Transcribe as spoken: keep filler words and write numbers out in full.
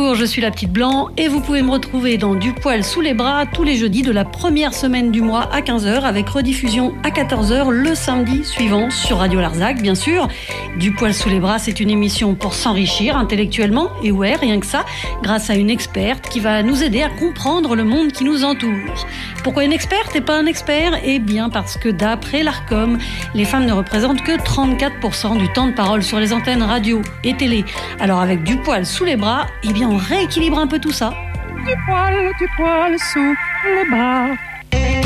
Bonjour, je suis la petite Blanc et vous pouvez me retrouver dans Du poil sous les bras tous les jeudis de la première semaine du mois à quinze heures avec rediffusion à quatorze heures le samedi suivant sur Radio Larzac, bien sûr. Du poil sous les bras, c'est une émission pour s'enrichir intellectuellement et ouais, rien que ça, grâce à une experte qui va nous aider à comprendre le monde qui nous entoure. Pourquoi une experte et pas un expert ? Eh bien parce que d'après l'Arcom, les femmes ne représentent que trente-quatre pour cent du temps de parole sur les antennes radio et télé. Alors avec Du poil sous les bras, eh bien on rééquilibre un peu tout ça. Du poil, du poil sous les bras.